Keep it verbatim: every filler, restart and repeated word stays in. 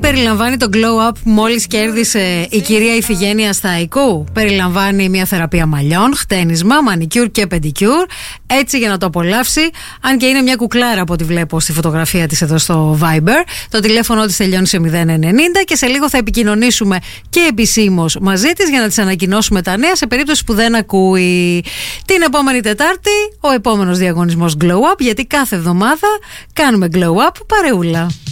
περιλαμβάνει το glow up που μόλις κέρδισε η κυρία Ιφηγένεια Σταϊκού? Περιλαμβάνει μια θεραπεία μαλλιών, χτένισμα, μανικιούρ και πεντικιούρ. Έτσι για να το απολαύσει, αν και είναι μια κουκλάρα από ό,τι βλέπω στη φωτογραφία της εδώ στο Viber. Το τηλέφωνο της τελειώνει σε μηδέν ενενήντα και σε λίγο θα επικοινωνήσουμε και επισήμως μαζί της για να της ανακοινώσουμε τα νέα σε περίπτωση που δεν ακούει. Την επόμενη Τετάρτη ο επόμενος διαγωνισμός Glow Up, γιατί κάθε εβδομάδα κάνουμε Glow Up παρεούλα.